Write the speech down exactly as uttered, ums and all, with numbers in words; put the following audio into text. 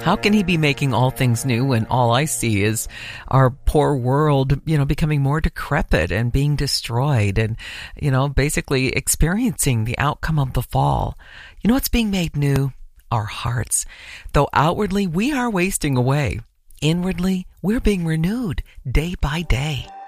How can he be making all things new when all I see is our poor world, you know, becoming more decrepit and being destroyed and, you know, basically experiencing the outcome of the fall? You know what's being made new? Our hearts. Though outwardly we are wasting away, inwardly we're being renewed day by day.